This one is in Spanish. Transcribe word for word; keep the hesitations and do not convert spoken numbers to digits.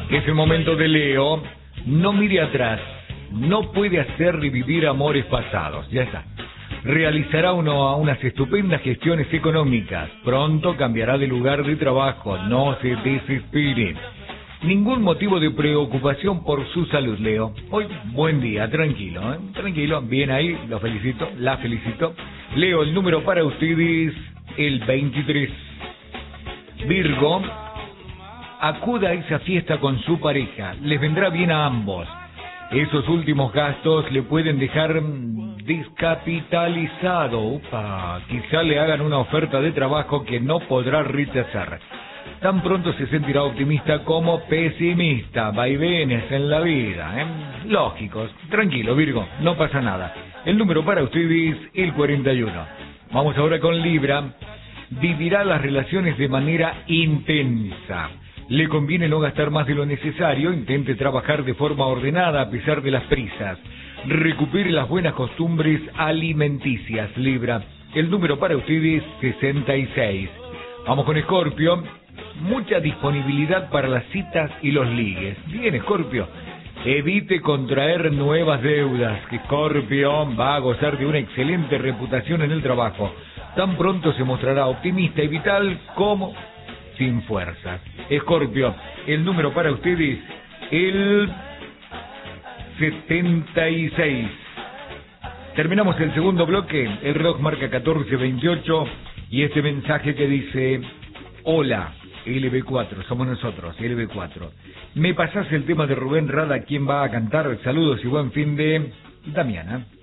Es el momento de Leo. No mire atrás. No puede hacer revivir amores pasados. Ya está. Realizará uno, unas estupendas gestiones económicas. Pronto cambiará de lugar de trabajo. No se desespere. Ningún motivo de preocupación por su salud, Leo. Hoy, buen día, tranquilo, ¿eh? Tranquilo, bien ahí, lo felicito, la felicito. Leo, el número para ustedes, el veintitrés. Virgo, acuda a esa fiesta con su pareja, les vendrá bien a ambos. Esos últimos gastos le pueden dejar descapitalizado. Upa, quizá le hagan una oferta de trabajo que no podrá rechazar. Tan pronto se sentirá optimista como pesimista. Vaivenes en la vida, ¿eh? Lógicos. Tranquilo, Virgo, no pasa nada. El número para ustedes, el cuarenta y uno. Vamos ahora con Libra. Vivirá las relaciones de manera intensa. Le conviene no gastar más de lo necesario. Intente trabajar de forma ordenada a pesar de las prisas. Recupere las buenas costumbres alimenticias, Libra. El número para ustedes, sesenta y seis. Vamos con Escorpio. Mucha disponibilidad para las citas y los ligues. Bien, Escorpio. Evite contraer nuevas deudas. Que Escorpio va a gozar de una excelente reputación en el trabajo. Tan pronto se mostrará optimista y vital como sin fuerzas. Escorpio, el número para ustedes, el setenta y seis. Terminamos el segundo bloque. El reloj marca catorce veintiocho y este mensaje que dice: hola, L B cuatro, somos nosotros, L B cuatro. ¿Me pasás el tema de Rubén Rada? ¿Quién va a cantar? Saludos y buen fin de... Damiana.